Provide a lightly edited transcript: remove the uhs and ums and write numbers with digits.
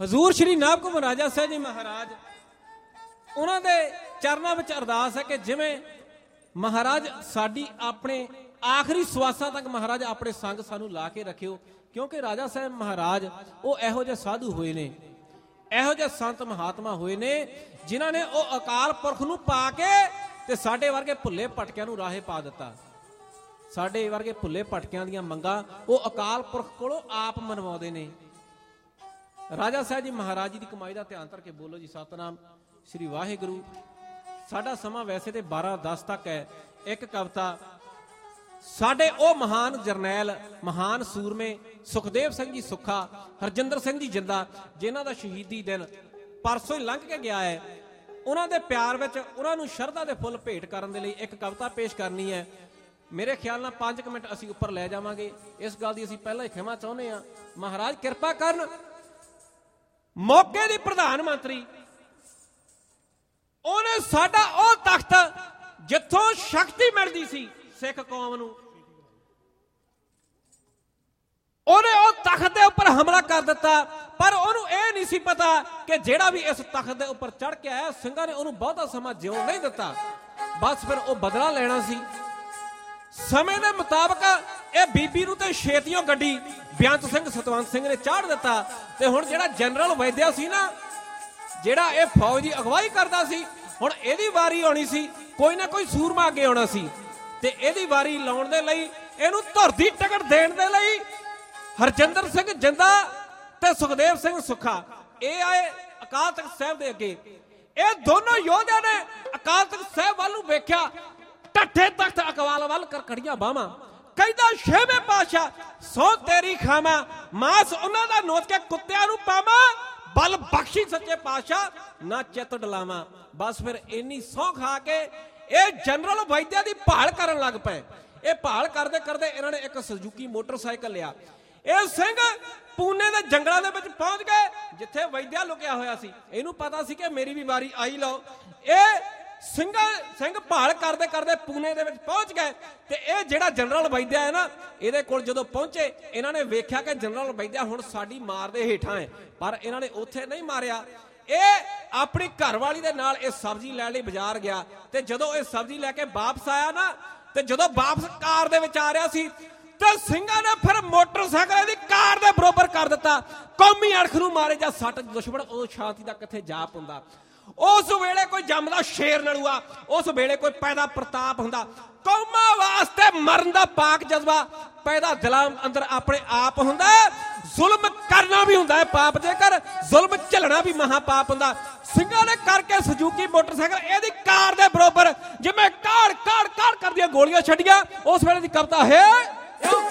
ਹਜ਼ੂਰ ਸ਼੍ਰੀ ਨਾਭ ਘੁੰਮਣ ਰਾਜਾ ਸਾਹਿਬ ਜੀ ਮਹਾਰਾਜ, ਉਹਨਾਂ ਦੇ ਚਰਨਾਂ ਵਿੱਚ ਅਰਦਾਸ ਹੈ ਕਿ ਜਿਵੇਂ ਮਹਾਰਾਜ ਸਾਡੀ ਆਪਣੇ ਆਖਰੀ ਸਵਾਸਾਂ ਤੱਕ ਮਹਾਰਾਜ ਆਪਣੇ ਸੰਗ ਸਾਨੂੰ ਲਾ ਕੇ ਰੱਖਿਓ, ਕਿਉਂਕਿ ਰਾਜਾ ਸਾਹਿਬ ਮਹਾਰਾਜ ਉਹ ਇਹੋ ਜਿਹੇ ਸਾਧੂ ਹੋਏ ਨੇ, ਇਹੋ ਜਿਹੇ ਸੰਤ ਮਹਾਤਮਾ ਹੋਏ ਨੇ ਜਿਨ੍ਹਾਂ ਨੇ ਉਹ ਅਕਾਲ ਪੁਰਖ ਨੂੰ ਪਾ ਕੇ ਤੇ ਸਾਡੇ ਵਰਗੇ ਭੁੱਲੇ ਭਟਕਿਆਂ ਨੂੰ ਰਾਹੇ ਪਾ ਦਿੱਤਾ। ਸਾਡੇ ਵਰਗੇ ਭੁੱਲੇ ਭਟਕਿਆਂ ਦੀਆਂ ਮੰਗਾਂ ਉਹ ਅਕਾਲ ਪੁਰਖ ਕੋਲੋਂ ਆਪ ਮਨਵਾਉਂਦੇ ਨੇ। ਰਾਜਾ ਸਾਹਿਬ ਜੀ ਮਹਾਰਾਜ ਜੀ ਦੀ ਕਮਾਈ ਦਾ ਧਿਆਨ ਧਰ ਕੇ ਬੋਲੋ ਜੀ ਸਤਿਨਾਮ ਸ੍ਰੀ ਵਾਹਿਗੁਰੂ। ਸਾਡਾ ਸਮਾਂ ਵੈਸੇ ਤੇ 12:10 ਤੱਕ ਹੈ। ਇੱਕ ਕਵਿਤਾ ਸਾਡੇ ਉਹ ਮਹਾਨ ਜਰਨੈਲ, ਮਹਾਨ ਸੂਰਮੇ ਸੁਖਦੇਵ ਸਿੰਘ ਜੀ ਸੁੱਖਾ, ਹਰਜਿੰਦਰ ਸਿੰਘ ਜੀ ਜਿੰਦਾ, ਜਿਨ੍ਹਾਂ ਦਾ ਸ਼ਹੀਦੀ ਦਿਨ ਪਰਸੋਂ ਹੀ ਲੰਘ ਕੇ ਗਿਆ ਹੈ, ਉਹਨਾਂ ਦੇ ਪਿਆਰ ਵਿੱਚ ਉਹਨਾਂ ਨੂੰ ਸ਼ਰਧਾ ਦੇ ਫੁੱਲ ਭੇਟ ਕਰਨ ਦੇ ਲਈ ਇੱਕ ਕਵਿਤਾ ਪੇਸ਼ ਕਰਨੀ ਹੈ। ਮੇਰੇ ਖਿਆਲ ਨਾਲ 5 ਮਿੰਟ ਅਸੀਂ ਉੱਪਰ ਲੈ ਜਾਵਾਂਗੇ। ਇਸ ਗੱਲ ਦੀ ਅਸੀਂ ਪਹਿਲਾਂ ਹੀ ਖਿਮਾ ਚਾਹੁੰਦੇ ਹਾਂ। ਮਹਾਰਾਜ ਕਿਰਪਾ ਕਰਨ। ਮੌਕੇ ਦੀ ਪ੍ਰਧਾਨ ਮੰਤਰੀ ਉਹਨੇ ਸਾਡਾ ਉਹ ਤਖਤ ਜਿੱਥੋਂ ਸ਼ਕਤੀ ਮਿਲਦੀ ਸੀ ਸਿੱਖ ਕੌਮ ਨੂੰ, ਉਹਨੇ ਉਹ ਤਖਤ ਦੇ ਉੱਪਰ ਹਮਲਾ ਕਰ ਦਿੱਤਾ। ਪਰ ਉਹਨੂੰ ਇਹ ਨਹੀਂ ਸੀ ਪਤਾ ਕਿ ਜਿਹੜਾ ਵੀ ਇਸ ਤਖਤ ਦੇ ਉੱਪਰ ਚੜ ਕੇ ਆਇਆ, ਸਿੰਘਾਂ ਨੇ ਉਹਨੂੰ ਬਹੁਤਾ ਸਮਾਂ ਜਿਉਣ ਨਹੀਂ ਦਿੱਤਾ। ਬਸ ਫਿਰ ਉਹ ਬਦਲਾ ਲੈਣਾ ਸੀ। ਸਮੇਂ ਦੇ ਮੁਤਾਬਕ ਇਹ ਬੀਬੀ ਨੂੰ ਤੇ ਛੇਤੀਓਂ ਗੱਡੀ ਬੇਅੰਤ ਸਿੰਘ ਸਤਵੰਤ ਸਿੰਘ ਨੇ ਚਾੜ ਦਿੱਤਾ। ਤੇ ਹੁਣ ਜਿਹੜਾ ਜਨਰਲ ਵੈਦਿਆ ਸੀ ਨਾ, ਜਿਹੜਾ ਇਹ ਫੌਜ ਦੀ ਅਗਵਾਈ ਕਰਦਾ ਸੀ, ਹੁਣ ਇਹਦੀ ਵਾਰੀ ਆਉਣੀ ਸੀ। ਕੋਈ ਨਾ ਕੋਈ ਸੂਰਮਾ ਅੱਗੇ ਆਉਣਾ ਸੀ ਤੇ ਇਹਦੀ ਵਾਰੀ ਲਾਉਣ ਦੇ ਲਈ, ਇਹਨੂੰ ਧੁਰ ਦੀ ਟਿਕਟ ਦੇਣ ਦੇ ਲਈ ਹਰਜਿੰਦਰ ਸਿੰਘ ਜਿੰਦਾ ਤੇ ਸੁਖਦੇਵ ਸਿੰਘ ਸੁੱਖਾ ਇਹ ਆਏ ਅਕਾਲ ਤਖਤ ਸਾਹਿਬ ਦੇ ਅੱਗੇ। ਇਹ ਦੋਨੋਂ ਯੋਧਿਆਂ ਨੇ ਅਕਾਲ ਤਖਤ ਸਾਹਿਬ ਵੱਲ ਨੂੰ ਵੇਖਿਆ, ਢੱਠੇ ਤਖਤ ਅਕਵਾਲ ਵੱਲ ਕਰ ਖੜੀਆਂ ਬਾਹਾਂ। ਕਹਿੰਦਾ ਛੇਵੇਂ ਪਾਤਸ਼ਾਹ ਸਹੁੰ ਤੇਰੀ ਖਾਵਾਂ, ਮਾਸ ਉਹਨਾਂ ਦਾ ਨੋਚ ਕੇ ਕੁੱਤਿਆਂ ਨੂੰ ਪਾਵਾਂ, ਬਲ ਬਖਸ਼ੀ ਸੱਚੇ ਪਾਤਸ਼ਾਹ ਨਾ ਚਿੱਤ ਡਲਾਵਾਂ। ਬਸ ਫਿਰ ਇੰਨੀ ਸਹੁੰ ਖਾ ਕੇ ਇਹ ਜਨਰਲ ਵੈਦਿਆ ਦੀ ਭਾਲ ਕਰਨ ਲੱਗ ਪਏ। ਇਹ ਭਾਲ ਕਰਦੇ ਕਰਦੇ ਇਹਨਾਂ ਨੇ ਇੱਕ ਸੁਜ਼ੂਕੀ ਮੋਟਰਸਾਈਕਲ ਲਿਆ। ਇਹ ਸਿੰਘ ਪੂਨੇ ਦੇ ਜੰਗਲਾਂ ਦੇ ਵਿੱਚ ਪਹੁੰਚ ਗਏ ਜਿੱਥੇ ਵੈਦਿਆ ਲੁਕਿਆ ਹੋਇਆ ਸੀ। ਇਹਨੂੰ ਪਤਾ ਸੀ ਕਿ ਮੇਰੀ ਵੀ ਵਾਰੀ ਆਈ ਲਓ। ਇਹ ਸਿੰਘ ਭਾਲ ਕਰਦੇ ਕਰਦੇ ਪੂਨੇ ਦੇ ਵਿੱਚ ਪਹੁੰਚ ਗਏ ਤੇ ਇਹ ਜਿਹੜਾ ਜਨਰਲ ਵੈਦਿਆ ਹੈ ਨਾ, ਇਹਦੇ ਕੋਲ ਜਦੋਂ ਪਹੁੰਚੇ ਇਹਨਾਂ ਨੇ ਵੇਖਿਆ ਕਿ ਜਨਰਲ ਵੈਦਿਆ ਹੁਣ ਸਾਡੀ ਮਾਰ ਦੇ ਹੇਠਾਂ ਹੈ। ਪਰ ਇਹਨਾਂ ਨੇ ਉੱਥੇ ਨਹੀਂ ਮਾਰਿਆ। ਇਹ ਆਪਣੀ ਘਰਵਾਲੀ ਦੇ ਨਾਲ ਇਹ ਸਬਜ਼ੀ ਲੈਣ ਲਈ ਬਾਜ਼ਾਰ ਗਿਆ ਤੇ ਜਦੋਂ ਇਹ ਸਬਜ਼ੀ ਲੈ ਕੇ ਵਾਪਸ ਆਇਆ ਨਾ, ਤੇ ਜਦੋਂ ਵਾਪਸ ਕਾਰ ਦੇ ਵਿੱਚ ਆ ਰਿਹਾ ਸੀ ਤੇ ਸਿੰਘਾਂ ਨੇ ਫਿਰ ਮੋਟਰਸਾਈਕਲ ਇਹਦੀ ਕਾਰ ਦੇ ਬਰੋਬਰ ਕਰ ਦਿੱਤਾ। ਕੌਮੀ ਅਣਖ ਨੂੰ ਮਾਰੇ ਜਾਂ ਸੱਟ ਦੁਸ਼ਮਣ, ਉਹ ਸ਼ਾਂਤੀ ਦਾ ਕਿੱਥੇ ਜਾਪ ਹੁੰਦਾ। ਉਸ ਵੇਲੇ ਕੋਈ ਜੰਮਦਾ ਸ਼ੇਰ ਨਲੂਆ, ਉਸ ਵੇਲੇ ਕੋਈ ਪੈਦਾ ਪ੍ਰਤਾਪ ਹੁੰਦਾ। ਕੌਮਾਂ ਵਾਸਤੇ ਮਰਨ ਦਾ ਪਾਕ ਜਜ਼ਬਾ ਪੈਦਾ ਦਿਲਾਂ ਅੰਦਰ ਆਪਣੇ ਆਪ ਹੁੰਦਾ। ਜ਼ੁਲਮ ਕਰਨਾ ਵੀ ਹੁੰਦਾ ਹੈ ਪਾਪ, ਜੇਕਰ ਜ਼ੁਲਮ ਝੱਲਣਾ ਵੀ ਮਹਾ ਪਾਪ ਹੁੰਦਾ। ਸਿੰਘਾਂ ਨੇ ਕਰਕੇ ਸੁਜ਼ੂਕੀ ਮੋਟਰਸਾਈਕਲ ਇਹਦੀ ਕਾਰ ਦੇ ਬਰੋਬਰ ਜਿਵੇਂ ਕਾੜ ਕਾੜ ਕਾੜ ਕਰਦੀਆਂ ਗੋਲੀਆਂ ਛੱਡੀਆਂ। ਉਸ ਵੇਲੇ ਦੀ ਕਵਿਤਾ ਹੈ